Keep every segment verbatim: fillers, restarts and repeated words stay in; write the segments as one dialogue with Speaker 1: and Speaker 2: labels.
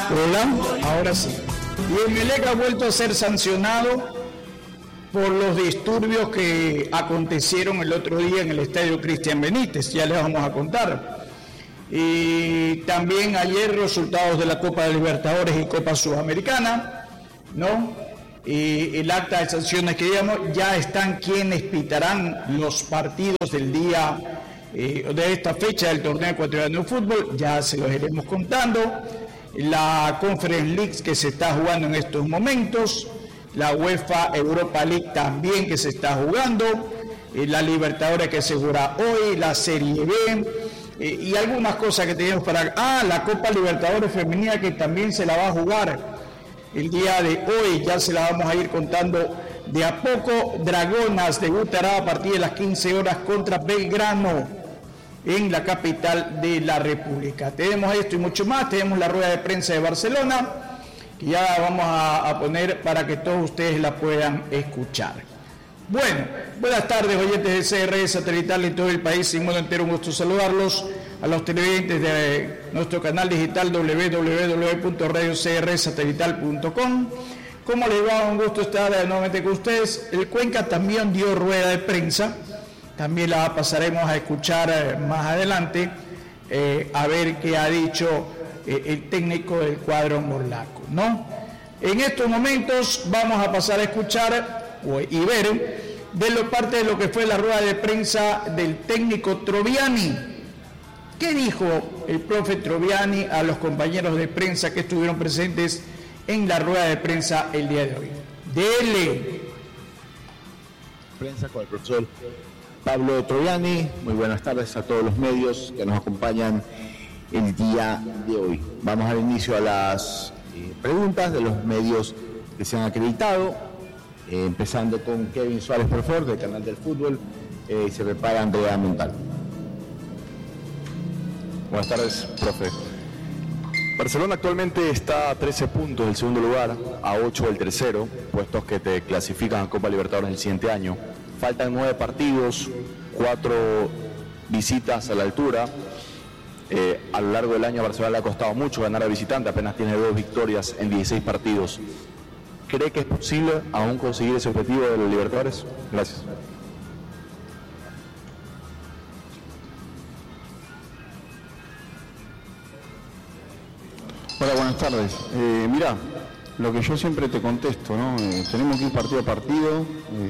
Speaker 1: Hola, ahora sí. Y Emelec ha vuelto a ser sancionado por los disturbios que acontecieron el otro día en el estadio Cristian Benítez, ya les vamos a contar. Y también ayer resultados de la Copa de Libertadores y Copa Sudamericana, ¿no? Y el acta de sanciones que digamos, ya están quienes pitarán los partidos del día eh, de esta fecha del torneo ecuatoriano de fútbol, ya se los iremos contando. La Conference League que se está jugando en estos momentos, la UEFA Europa League también que se está jugando, eh, la Libertadores que se jugará hoy, la Serie B, eh, y algunas cosas que tenemos para... Ah, la Copa Libertadores Femenina que también se la va a jugar el día de hoy, ya se la vamos a ir contando de a poco. Dragonas debutará a partir de las quince horas contra Belgrano en la capital de la República. Tenemos esto y mucho más, tenemos la rueda de prensa de Barcelona, que ya vamos a, a poner para que todos ustedes la puedan escuchar. Bueno, buenas tardes, oyentes de C R Satelital en todo el país, en modo entero un gusto saludarlos, a los televidentes de nuestro canal digital doble u doble u doble u punto radio c r satelital punto com. ¿Cómo les va? Un gusto estar nuevamente con ustedes. El Cuenca también dio rueda de prensa, también la pasaremos a escuchar eh, más adelante, eh, a ver qué ha dicho eh, el técnico del cuadro morlaco, ¿no? En estos momentos vamos a pasar a escuchar o, y ver de lo parte de lo que fue la rueda de prensa del técnico Troviani. ¿Qué dijo el profe Troviani a los compañeros de prensa que estuvieron presentes en la rueda de prensa el día de hoy? Dele.
Speaker 2: Prensa con el profesor Pablo Troviani. Muy buenas tardes a todos los medios que nos acompañan el día de hoy. Vamos al inicio a las eh, preguntas de los medios que se han acreditado, eh, empezando con Kevin Suárez, por favor, del Canal del Fútbol, eh, y se prepara Andrea Montal.
Speaker 3: Buenas tardes, profe. Barcelona actualmente está a trece puntos del segundo lugar, a ocho del tercero, puestos que te clasifican a Copa Libertadores el siguiente año. Faltan nueve partidos, cuatro visitas a la altura. Eh, a lo largo del año a Barcelona le ha costado mucho ganar a visitante, apenas tiene dos victorias en dieciséis partidos. ¿Cree que es posible aún conseguir ese objetivo de los Libertadores? Gracias.
Speaker 4: Hola, buenas tardes. Eh, mirá, lo que yo siempre te contesto, ¿no? Eh, tenemos que ir partido a partido.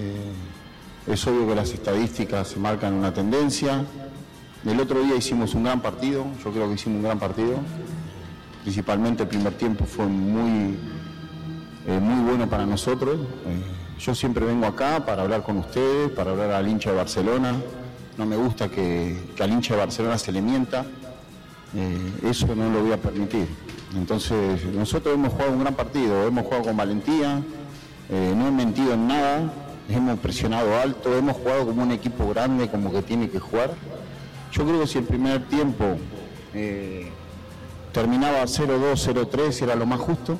Speaker 4: Eh, es obvio que las estadísticas marcan una tendencia. El otro día hicimos un gran partido, yo creo que hicimos un gran partido. Principalmente el primer tiempo fue muy, eh, muy bueno para nosotros. Eh, yo siempre vengo acá para hablar con ustedes, para hablar al hincha de Barcelona. No me gusta que, que al hincha de Barcelona se le mienta. Eh, eso no lo voy a permitir. Entonces, nosotros hemos jugado un gran partido, hemos jugado con valentía, eh, no he mentido en nada, hemos presionado alto, hemos jugado como un equipo grande, como que tiene que jugar. Yo creo que si el primer tiempo eh, terminaba cero dos, cero tres, era lo más justo.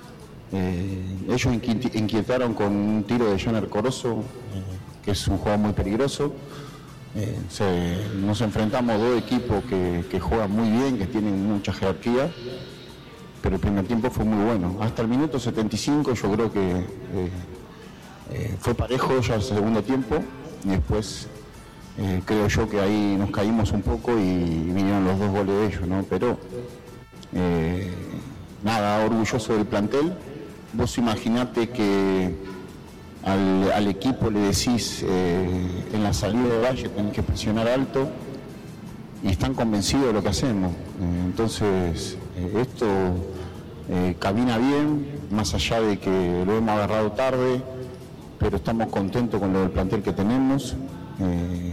Speaker 4: Eh, ellos inquietaron con un tiro de Joner Corozo, eh, que es un jugador muy peligroso. Eh, se, nos enfrentamos a dos equipos que, que juegan muy bien, que tienen mucha jerarquía, pero el primer tiempo fue muy bueno. Hasta el minuto setenta y cinco yo creo que eh, eh, fue parejo ya el segundo tiempo, y después eh, creo yo que ahí nos caímos un poco y vinieron los dos goles de ellos, ¿no? Pero eh, nada, orgulloso del plantel. Vos imaginate que Al, al equipo le decís eh, en la salida de Valle tenés que presionar alto y están convencidos de lo que hacemos. Eh, entonces eh, esto eh, camina bien, más allá de que lo hemos agarrado tarde, pero estamos contentos con lo del plantel que tenemos. Eh,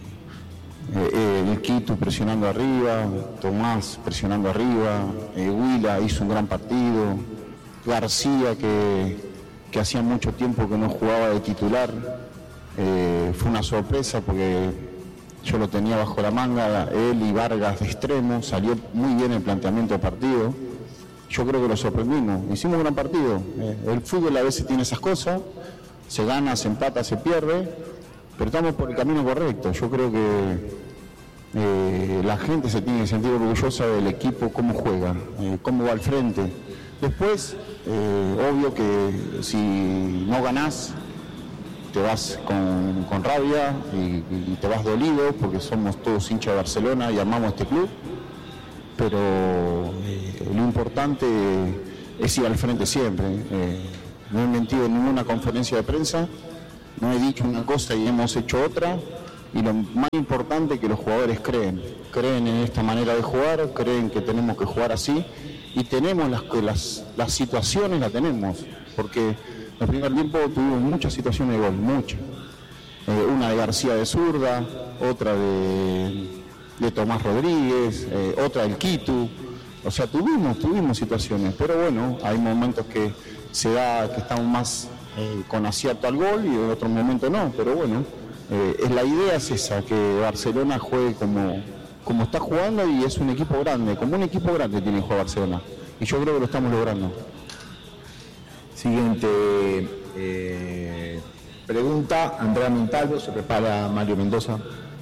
Speaker 4: eh, el Quito presionando arriba, Tomás presionando arriba, eh, Huila hizo un gran partido, García que que hacía mucho tiempo que no jugaba de titular, eh, fue una sorpresa porque yo lo tenía bajo la manga, él y Vargas de extremo, salió muy bien el planteamiento del partido, yo creo que lo sorprendimos, hicimos un gran partido, eh, el fútbol a veces tiene esas cosas, se gana, se empata, se pierde, pero estamos por el camino correcto. Yo creo que eh, la gente se tiene que sentir orgullosa del equipo, cómo juega, eh, cómo va al frente. Después, eh, obvio que si no ganás, te vas con, con rabia y, y te vas dolido porque somos todos hinchas de Barcelona y amamos este club, pero eh, lo importante es ir al frente siempre. Eh, no he mentido en ninguna conferencia de prensa, no he dicho una cosa y hemos hecho otra, y lo más importante es que los jugadores creen, creen en esta manera de jugar, creen que tenemos que jugar así, y tenemos las, las, las situaciones, las tenemos, porque en el primer tiempo tuvimos muchas situaciones de gol, muchas. Eh, una de García de zurda, otra de, de Tomás Rodríguez, eh, otra del Quito. O sea, tuvimos, tuvimos situaciones, pero bueno, hay momentos que se da que estamos más eh, con acierto al gol y en otros momentos no, pero bueno, eh, es, la idea es esa, que Barcelona juegue como, como está jugando y es un equipo grande, como un equipo grande tiene que jugar Barcelona, y yo creo que lo estamos logrando.
Speaker 2: Siguiente eh, pregunta, Andrea Montalvo, se prepara Mario Mendoza.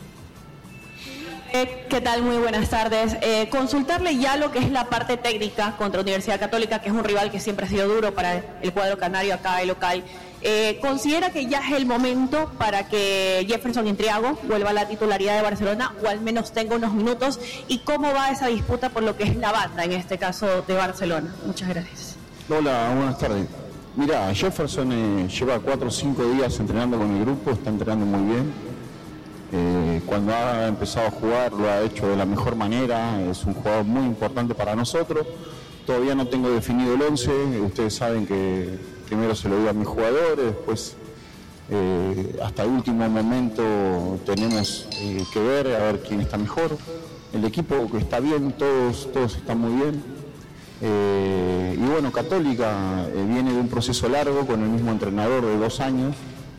Speaker 5: Eh, ¿Qué tal? Muy buenas tardes. Eh, consultarle ya lo que es la parte técnica contra Universidad Católica, que es un rival que siempre ha sido duro para el cuadro canario acá, el local. Eh, ¿Considera que ya es el momento para que Jefferson Intriago vuelva a la titularidad de Barcelona o al menos tenga unos minutos? ¿Y cómo va esa disputa por lo que es la banda, en este caso de Barcelona? Muchas gracias.
Speaker 4: Hola, buenas tardes. Mira, Jefferson eh, lleva cuatro o cinco días entrenando con el grupo, está entrenando muy bien. Eh, cuando ha empezado a jugar lo ha hecho de la mejor manera, es un jugador muy importante para nosotros. Todavía no tengo definido el once, ustedes saben que primero se lo digo a mis jugadores, después eh, hasta el último momento tenemos eh, que ver a ver quién está mejor. El equipo que está bien, todos, todos están muy bien. Eh, y bueno, Católica eh, viene de un proceso largo con el mismo entrenador de dos años.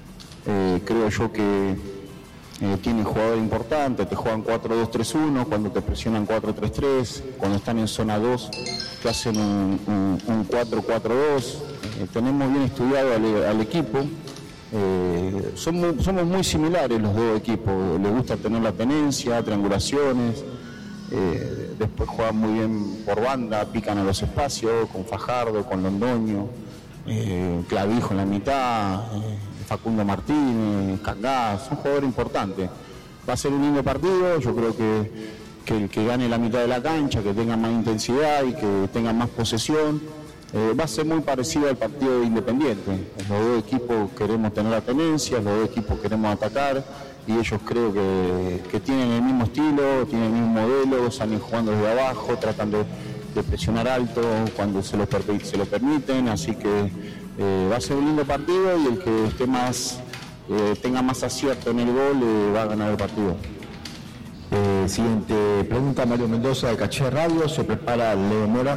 Speaker 4: Eh, creo yo que eh, tiene jugadores importantes, te juegan cuatro dos tres uno, cuando te presionan cuatro tres tres, cuando están en zona dos te hacen un, un, un cuatro cuatro dos. Eh, tenemos bien estudiado al, al equipo. Eh, somos, somos muy similares los dos equipos, les gusta tener la tenencia, triangulaciones. Eh, después juegan muy bien por banda, pican a los espacios, con Fajardo, con Londoño, eh, Clavijo en la mitad, eh, Facundo Martínez, Cangá, son jugadores importantes. Va a ser un lindo partido, yo creo que, que el que gane la mitad de la cancha, que tenga más intensidad y que tenga más posesión, eh, va a ser muy parecido al partido de Independiente. Los dos equipos queremos tener la tenencia, los dos equipos queremos atacar, y ellos creo que, que tienen el mismo estilo, tienen el mismo modelo, salen jugando desde abajo, tratan de, de presionar alto cuando se lo, se lo permiten, así que eh, va a ser un lindo partido y el que esté más, eh, tenga más acierto en el gol eh, va a ganar el partido.
Speaker 2: Eh, siguiente pregunta, Mario Mendoza de Caché Radio, se prepara Leo Mora.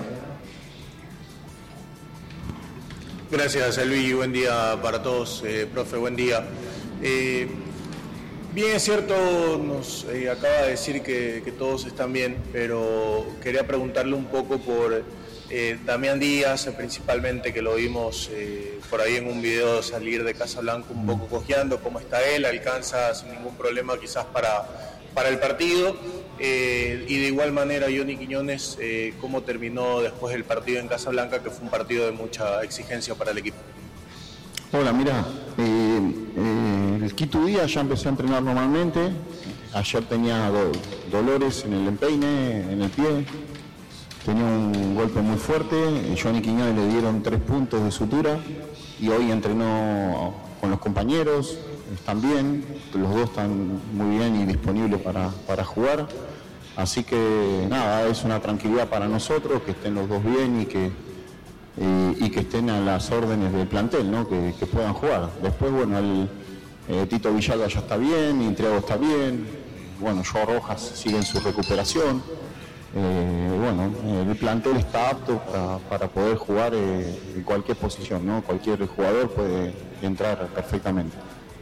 Speaker 6: Gracias, Luis, buen día para todos, eh, profe, buen día. Eh, Bien, es cierto, nos eh, acaba de decir que, que todos están bien, pero quería preguntarle un poco por eh, Damián Díaz, principalmente, que lo vimos eh, por ahí en un video salir de Casablanca un poco cojeando. ¿Cómo está él? ¿Alcanza sin ningún problema quizás para, para el partido? Eh, y de igual manera, Johnny Quiñones, eh, ¿cómo terminó después del partido en Casablanca, que fue un partido de mucha exigencia para el equipo?
Speaker 4: Hola, mira, eh, eh, el Quito Díaz ya empecé a entrenar normalmente. Ayer tenía do, dolores en el empeine, en el pie, tenía un golpe muy fuerte. Johnny Quiñones le dieron tres puntos de sutura y hoy entrenó con los compañeros, están bien, los dos están muy bien y disponibles para, para jugar. Así que nada, es una tranquilidad para nosotros que estén los dos bien y que Y, y que estén a las órdenes del plantel, ¿no? que, que puedan jugar. Después, bueno, el eh, Tito Villalba ya está bien, Intriago está bien, bueno, Joao Rojas sigue en su recuperación. Eh, bueno, el plantel está apto para, para poder jugar eh, en cualquier posición, ¿no? Cualquier jugador puede entrar perfectamente.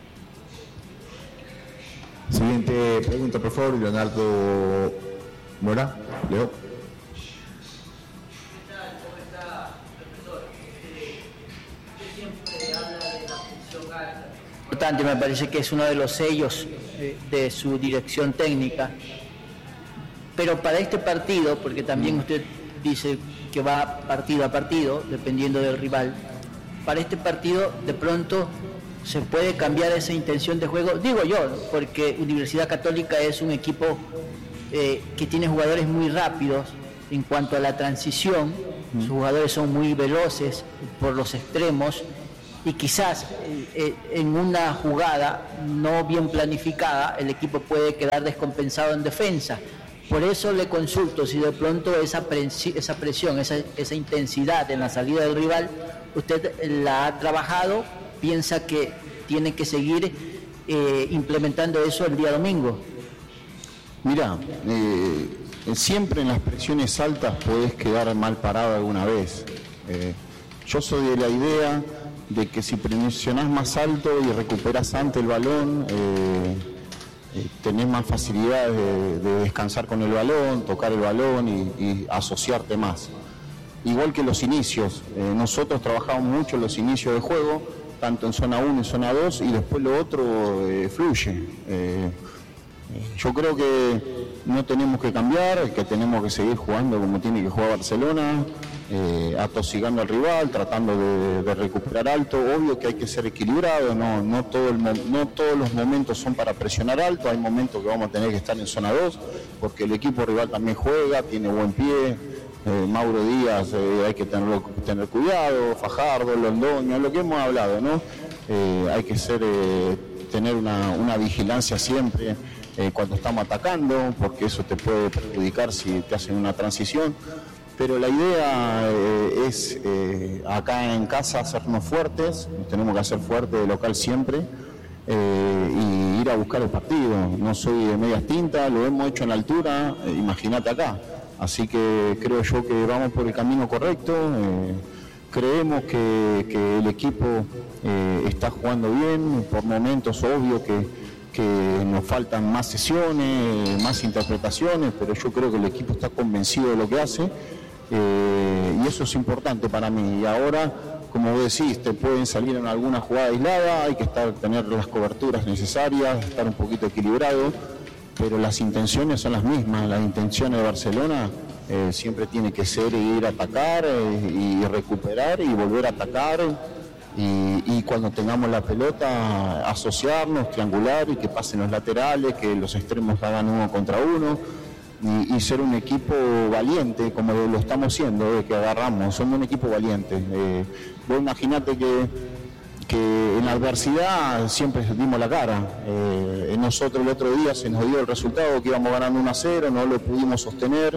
Speaker 2: Siguiente pregunta, por favor, Leonardo Mora. Leo.
Speaker 7: Me parece que es uno de los sellos de su dirección técnica, pero para este partido, porque también usted dice que va partido a partido, dependiendo del rival. Para este partido, de pronto, se puede cambiar esa intención de juego, digo yo, porque Universidad Católica es un equipo eh, que tiene jugadores muy rápidos en cuanto a la transición, sus jugadores son muy veloces por los extremos, y quizás eh, en una jugada no bien planificada el equipo puede quedar descompensado en defensa. Por eso le consulto si de pronto esa, presi- esa presión, esa, esa intensidad en la salida del rival, usted la ha trabajado, piensa que tiene que seguir eh, implementando eso el día domingo.
Speaker 4: Mira, eh, siempre en las presiones altas podés quedar mal parado alguna vez. Eh, yo soy de la idea de que si presionás más alto y recuperás antes el balón, eh, eh, tenés más facilidades de, de descansar con el balón, tocar el balón y, y asociarte más. Igual que los inicios, eh, nosotros trabajamos mucho los inicios de juego, tanto en zona uno y zona dos, y después lo otro eh, fluye. Eh, yo creo que no tenemos que cambiar, que tenemos que seguir jugando como tiene que jugar Barcelona, eh, atosigando al rival, tratando de, de recuperar alto. Obvio que hay que ser equilibrado, no, no, todo el, no todos los momentos son para presionar alto, hay momentos que vamos a tener que estar en zona dos, porque el equipo rival también juega, tiene buen pie. Eh, Mauro Díaz, eh, hay que tenerlo, tener cuidado, Fajardo, Londoño, lo que hemos hablado, ¿no? Eh, hay que ser, eh, tener una, una vigilancia siempre eh, cuando estamos atacando, porque eso te puede perjudicar si te hacen una transición. Pero la idea eh, es eh, acá en casa hacernos fuertes, nos tenemos que hacer fuertes de local siempre eh, y ir a buscar el partido. No soy de medias tintas, lo hemos hecho en la altura, eh, imagínate acá. Así que creo yo que vamos por el camino correcto, eh, creemos que, que el equipo eh, está jugando bien, por momentos obvio que, que nos faltan más sesiones, más interpretaciones, pero yo creo que el equipo está convencido de lo que hace eh, y eso es importante para mí. Y ahora, como vos decís, te pueden salir en alguna jugada aislada, hay que estar, tener las coberturas necesarias, estar un poquito equilibrado. Pero las intenciones son las mismas, las intenciones de Barcelona eh, siempre tiene que ser ir a atacar eh, y recuperar y volver a atacar y, y cuando tengamos la pelota asociarnos, triangular y que pasen los laterales, que los extremos hagan uno contra uno y, y ser un equipo valiente como lo estamos siendo, eh, que agarramos, somos un equipo valiente. Eh, vos imaginate que que en la adversidad siempre dimos la cara. Eh, nosotros el otro día se nos dio el resultado que íbamos ganando uno a cero, no lo pudimos sostener.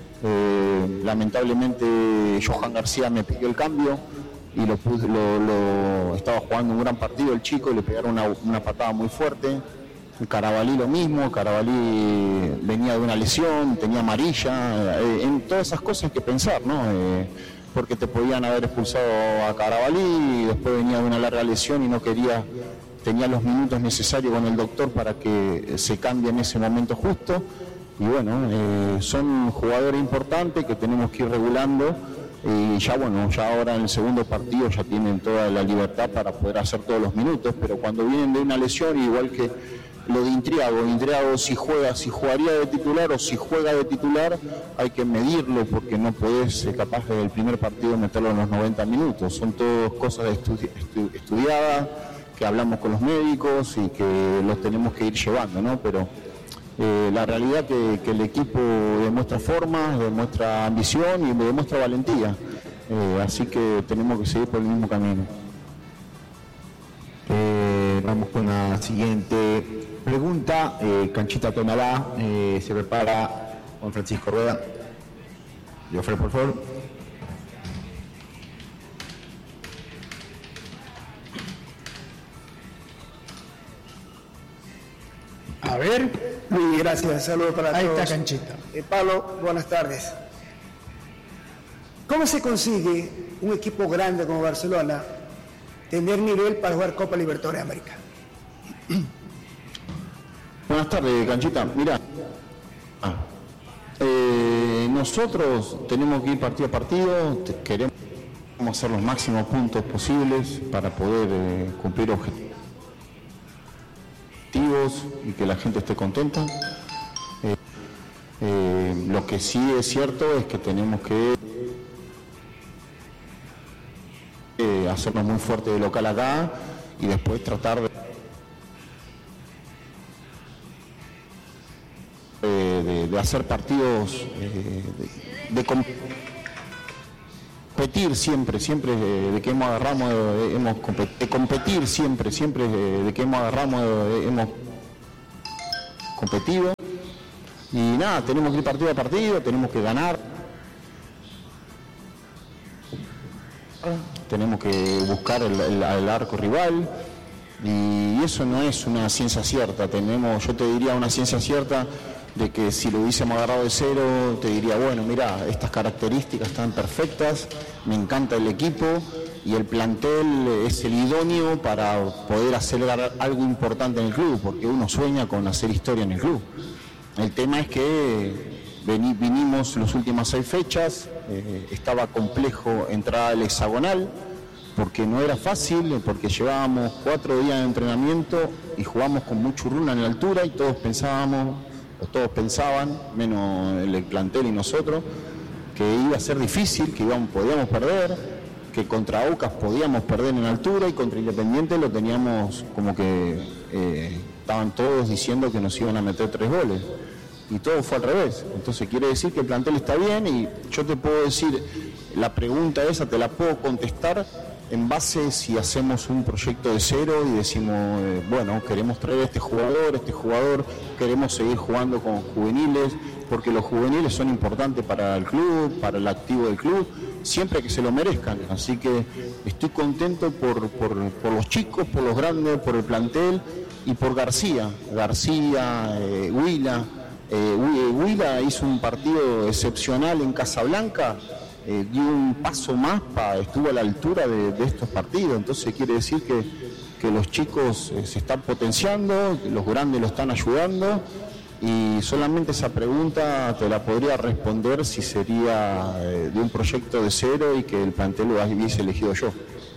Speaker 4: Eh, lamentablemente Johan García me pidió el cambio y lo, lo, lo estaba jugando un gran partido el chico y le pegaron una, una patada muy fuerte. El Carabalí lo mismo, Carabalí venía de una lesión, tenía amarilla, eh, en todas esas cosas hay que pensar, ¿no? Eh, porque te podían haber expulsado a Carabalí y después venía de una larga lesión y no quería, tenía los minutos necesarios con el doctor para que se cambie en ese momento justo. Y bueno, eh, son jugadores importantes que tenemos que ir regulando y ya bueno, ya ahora en el segundo partido ya tienen toda la libertad para poder hacer todos los minutos, pero cuando vienen de una lesión, igual que lo de Intriago, Intriago si juega, si jugaría de titular o si juega de titular, hay que medirlo porque no podés eh, capaz del primer partido meterlo en los noventa minutos. Son todas cosas estudi- estu- estudiadas, que hablamos con los médicos y que los tenemos que ir llevando, ¿no? Pero eh, la realidad que, que el equipo demuestra forma, demuestra ambición y demuestra valentía. Eh, así que tenemos que seguir por el mismo camino.
Speaker 2: Eh, vamos con la siguiente pregunta. Eh, Canchita Tonalá, eh, se prepara Juan Francisco Rueda. Jofre, por favor.
Speaker 1: A ver.
Speaker 8: Muy gracias, saludos para
Speaker 1: Ahí
Speaker 8: todos.
Speaker 1: está Canchita.
Speaker 8: Eh, Pablo, buenas tardes. ¿Cómo se consigue un equipo grande como Barcelona tener nivel para jugar Copa Libertadores de América?
Speaker 4: Buenas tardes, Canchita. Mira, ah, eh, nosotros tenemos que ir partido a partido, te- queremos hacer los máximos puntos posibles para poder eh, cumplir objetivos y que la gente esté contenta. Eh, eh, lo que sí es cierto es que tenemos que eh, hacernos muy fuerte de local acá y después tratar de, eh, de, de hacer partidos, eh, de, de competir siempre, siempre de, de que hemos agarramos, de, hemos de competir siempre, siempre de, de que hemos agarramos, de, hemos competido. Y nada, tenemos que ir partido a partido, tenemos que ganar, tenemos que buscar el, el, el arco rival, y eso no es una ciencia cierta. Tenemos, yo te diría una ciencia cierta de que si lo hubiésemos agarrado de cero, te diría, bueno, mira, estas características están perfectas, me encanta el equipo y el plantel es el idóneo para poder hacer algo importante en el club, porque uno sueña con hacer historia en el club. El tema es que vinimos las últimas seis fechas, eh, estaba complejo entrar al hexagonal, porque no era fácil, porque llevábamos cuatro días de entrenamiento y jugamos con mucho runa en la altura y todos pensábamos, o todos pensaban, menos el plantel y nosotros, que iba a ser difícil, que íbamos, podíamos perder, que contra Aucas podíamos perder en altura y contra Independiente lo teníamos como que eh, estaban todos diciendo que nos iban a meter tres goles. Y todo fue al revés. Entonces quiere decir que el plantel está bien y yo te puedo decir, la pregunta esa te la puedo contestar en base si hacemos un proyecto de cero y decimos, eh, bueno, queremos traer a este jugador, este jugador, queremos seguir jugando con juveniles, porque los juveniles son importantes para el club, para el activo del club, siempre que se lo merezcan. Así que estoy contento por, por, por los chicos, por los grandes, por el plantel y por García. García, eh, Huila. Eh, Huila hizo un partido excepcional en Casablanca, eh, dio un paso más, pa, estuvo a la altura de, de estos partidos, entonces quiere decir que, que los chicos eh, se están potenciando, que los grandes lo están ayudando, y solamente esa pregunta te la podría responder si sería eh, de un proyecto de cero y que el plantel lo hubiese elegido yo.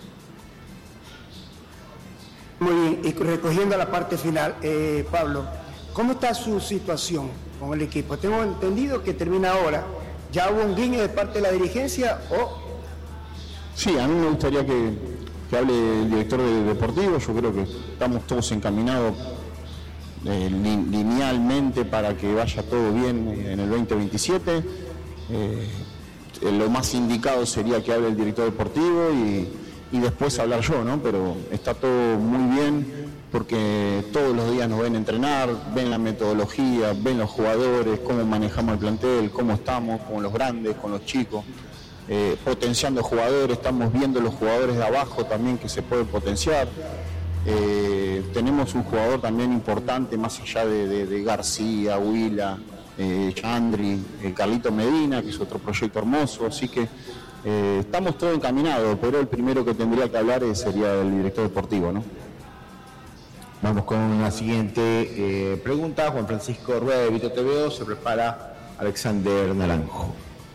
Speaker 8: Muy bien, y recogiendo la parte final, eh, Pablo, ¿cómo está su situación con el equipo? Tengo entendido que termina ahora. ¿Ya hubo un guiño de parte de la dirigencia o...?
Speaker 4: Sí, a mí me gustaría que, que hable el director de deportivo. Yo creo que estamos todos encaminados eh, linealmente para que vaya todo bien en el veinte veintisiete. Eh, lo más indicado sería que hable el director deportivo y, y después hablar yo, ¿no? Pero está todo muy bien, porque todos los días nos ven entrenar, ven la metodología, ven los jugadores, cómo manejamos el plantel, cómo estamos con los grandes, con los chicos, eh, potenciando jugadores, estamos viendo los jugadores de abajo también que se pueden potenciar. Eh, tenemos un jugador también importante, más allá de, de, de García, Huila, eh, Chandri, eh, Carlito Medina, que es otro proyecto hermoso, así que eh, estamos todos encaminados, pero el primero que tendría que hablar sería el director deportivo, ¿no?
Speaker 2: Vamos con la siguiente eh, pregunta. Juan Francisco Rueda de Vito T V O, se prepara Alexander Naranjo.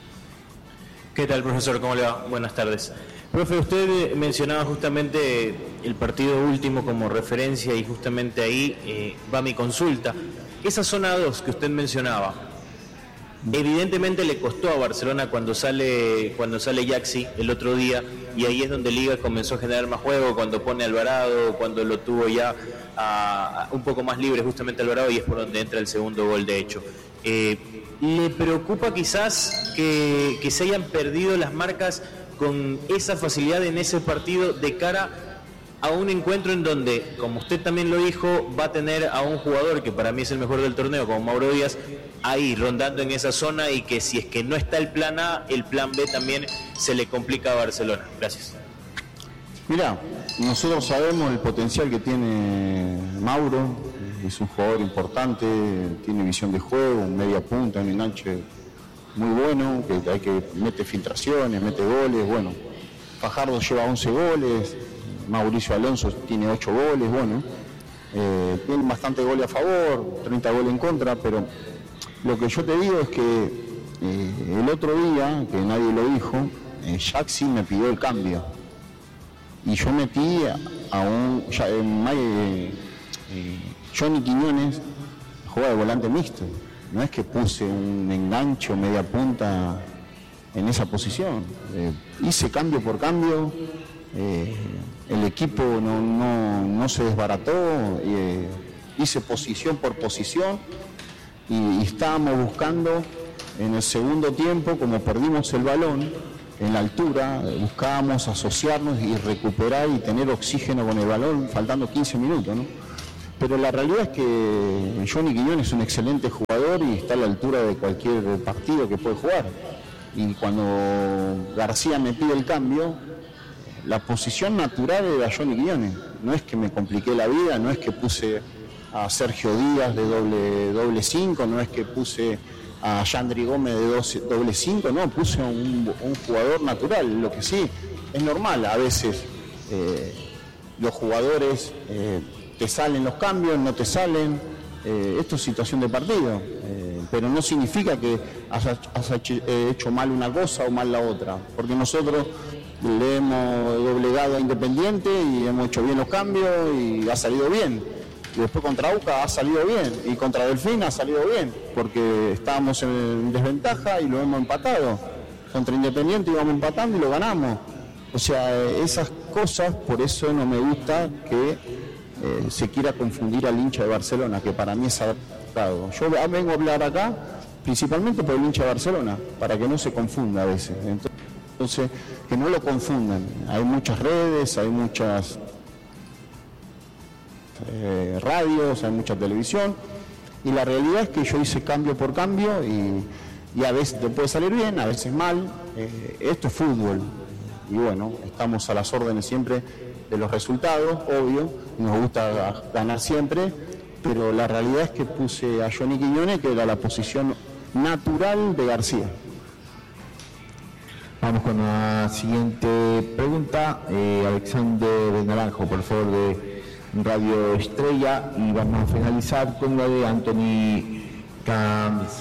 Speaker 9: ¿Qué tal, profesor? ¿Cómo le va? Buenas tardes. Profe, usted mencionaba justamente el partido último como referencia y justamente ahí eh, va mi consulta. Esa zona dos que usted mencionaba, evidentemente le costó a Barcelona cuando sale cuando sale Yaxi el otro día, y ahí es donde Liga comenzó a generar más juego, cuando pone a Alvarado, cuando lo tuvo ya a, a un poco más libre justamente Alvarado, y es por donde entra el segundo gol de hecho. Eh, ¿Le preocupa quizás que, que se hayan perdido las marcas con esa facilidad en ese partido de cara a un encuentro en donde, como usted también lo dijo, va a tener a un jugador que para mí es el mejor del torneo, como Mauro Díaz, ahí rondando en esa zona, y que si es que no está el plan A, el plan B también se le complica a Barcelona? Gracias.
Speaker 4: Mirá, nosotros sabemos el potencial que tiene Mauro, es un jugador importante, tiene visión de juego, un media punta, un enganche muy bueno, que hay que mete filtraciones, mete goles, bueno, Fajardo lleva once goles, Mauricio Alonso tiene ocho goles, bueno, eh, tienen bastante goles a favor, treinta goles en contra, pero lo que yo te digo es que eh, el otro día, que nadie lo dijo, eh, Yaxi me pidió el cambio y yo metí a un ya, eh, eh, eh, Johnny Quiñones, juega de volante mixto, no es que puse un enganche o media punta en esa posición, eh, hice cambio por cambio. Eh, el equipo no, no, no se desbarató, eh, hice posición por posición y, y estábamos buscando en el segundo tiempo, como perdimos el balón en la altura, buscábamos asociarnos y recuperar y tener oxígeno con el balón faltando quince minutos, ¿no? Pero la realidad es que Johnny Quiñones es un excelente jugador y está a la altura de cualquier partido que puede jugar. Y cuando García me pide el cambio, la posición natural era Johnny Quiñones. No es que me compliqué la vida, no es que puse a Sergio Díaz de doble, doble cinco, no es que puse a Yandri Gómez de doce, doble cinco, no, puse a un, un jugador natural. Lo que sí, es normal, a veces eh, los jugadores eh, te salen los cambios, no te salen, eh, esto es situación de partido, eh, pero no significa que has, has hecho mal una cosa o mal la otra, porque nosotros le hemos doblegado a Independiente y hemos hecho bien los cambios y ha salido bien. Y después contra U C A ha salido bien y contra Delfín ha salido bien, porque estábamos en desventaja y lo hemos empatado. Contra Independiente íbamos empatando y lo ganamos. O sea, esas cosas, por eso no me gusta que eh, se quiera confundir al hincha de Barcelona, que para mí es adaptado. Yo vengo a hablar acá principalmente por el hincha de Barcelona, para que no se confunda a veces. Entonces, que no lo confundan. Hay muchas redes, hay muchas Eh, radios, hay mucha televisión y la realidad es que yo hice cambio por cambio y, y a veces te puede salir bien, a veces mal, eh, esto es fútbol y bueno, estamos a las órdenes siempre de los resultados, obvio, nos gusta ganar siempre, pero la realidad es que puse a Johnny Quiñones, que era la posición natural de García.
Speaker 2: Vamos con la siguiente pregunta, eh, Alexander Naranjo, por favor, de Radio Estrella, y vamos a finalizar con la de Anthony Camps.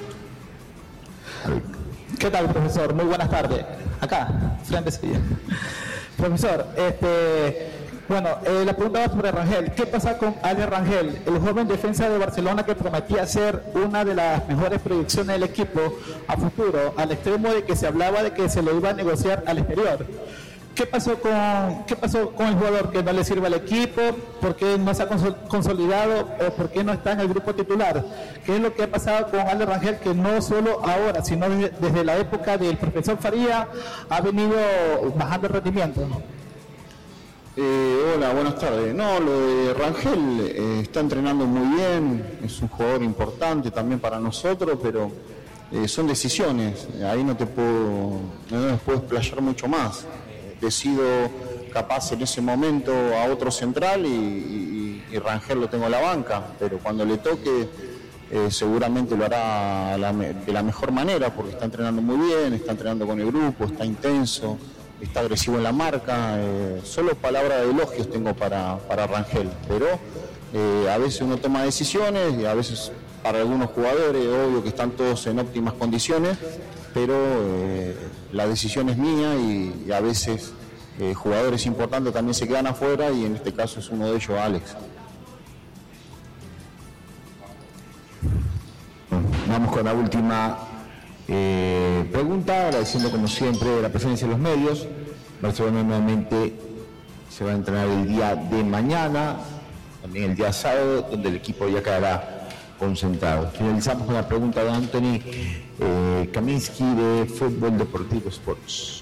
Speaker 10: ¿Qué tal, profesor? Muy buenas tardes. Acá, frente a ella. Profesor, este, bueno, eh, la pregunta va sobre Rangel. ¿Qué pasa con Ale Rangel, el joven defensa de Barcelona que prometía ser una de las mejores proyecciones del equipo a futuro, al extremo de que se hablaba de que se lo iba a negociar al exterior? ¿Qué pasó con qué pasó con el jugador que no le sirve al equipo? ¿Por qué no se ha consolidado o por qué no está en el grupo titular? ¿Qué es lo que ha pasado con Ale Rangel, que no solo ahora, sino desde, desde la época del profesor Faría ha venido bajando el rendimiento?
Speaker 4: Eh, hola, buenas tardes. No, lo de Rangel eh, está entrenando muy bien, es un jugador importante también para nosotros, pero eh, son decisiones. Ahí no te puedo, no me puedo explayar mucho más. Decido capaz en ese momento a otro central y, y, y Rangel lo tengo a la banca, pero cuando le toque eh, seguramente lo hará la, de la mejor manera, porque está entrenando muy bien, está entrenando con el grupo, está intenso, está agresivo en la marca. Eh, solo palabras de elogios tengo para, para Rangel, pero eh, a veces uno toma decisiones y a veces para algunos jugadores, obvio que están todos en óptimas condiciones, pero eh, la decisión es mía y, y a veces eh, jugadores importantes también se quedan afuera y en este caso es uno de ellos, Alex.
Speaker 2: Vamos con la última eh, pregunta, agradeciendo como siempre la presencia de los medios. Barcelona nuevamente se va a entrenar el día de mañana, también el día sábado, donde el equipo ya quedará concentrado. Finalizamos con la pregunta de Anthony eh, Kaminsky de Fútbol Deportivo Sports.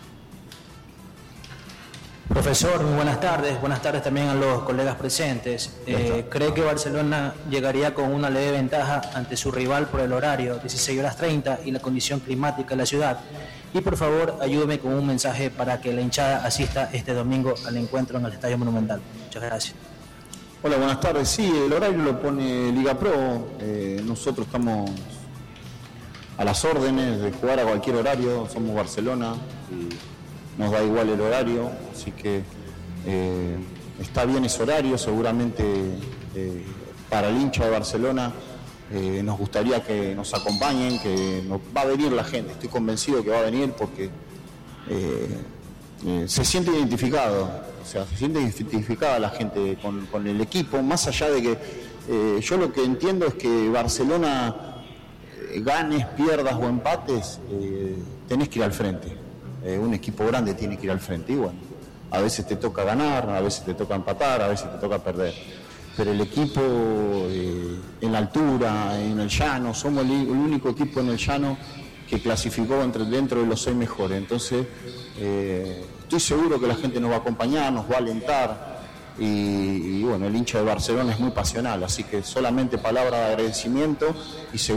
Speaker 7: Profesor, muy buenas tardes. Buenas tardes también a los colegas presentes. Eh, ¿Cree que Barcelona llegaría con una leve ventaja ante su rival por el horario, dieciséis horas treinta, y la condición climática de la ciudad? Y por favor, ayúdeme con un mensaje para que la hinchada asista este domingo al encuentro en el Estadio Monumental. Muchas gracias.
Speaker 4: Hola, buenas tardes. Sí, el horario lo pone Liga Pro. Eh, nosotros estamos a las órdenes de jugar a cualquier horario. Somos Barcelona y nos da igual el horario. Así que eh, está bien ese horario. Seguramente eh, para el hincha de Barcelona eh, nos gustaría que nos acompañen, que nos, va a venir la gente. Estoy convencido que va a venir porque eh, eh, se siente identificado. O sea, se siente identificada la gente con, con el equipo, más allá de que eh, yo lo que entiendo es que Barcelona, eh, ganes, pierdas o empates, eh, tenés que ir al frente. Eh, un equipo grande tiene que ir al frente. Y bueno, a veces te toca ganar, a veces te toca empatar, a veces te toca perder. Pero el equipo eh, en la altura, en el llano, somos el, el único equipo en el llano que clasificó entre, dentro de los seis mejores. Entonces, eh, estoy seguro que la gente nos va a acompañar, nos va a alentar. Y, y bueno, el hincha de Barcelona es muy pasional, así que solamente palabras de agradecimiento y seguro